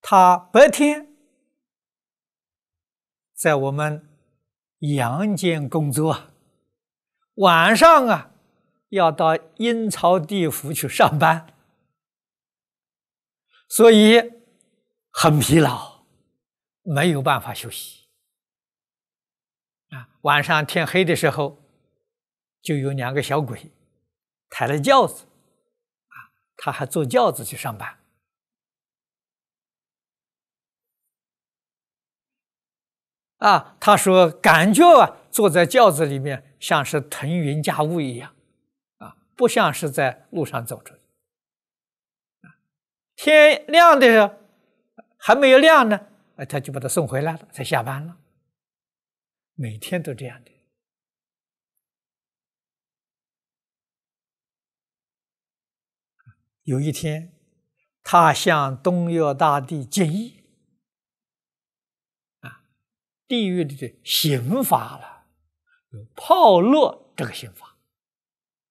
他白天在我们阳间工作，晚上要到阴曹地府去上班，所以很疲劳，没有办法休息。晚上天黑的时候，就有2个小鬼抬了轿子，他还坐轿子去上班。他说感觉坐在轿子里面像是腾云驾雾一样，不像是在路上走着。天亮的时候还没有亮呢，他就把他送回来了，才下班了。每天都这样的。有一天，他向东岳大帝建议，地狱里的刑罚了，有炮烙这个刑罚。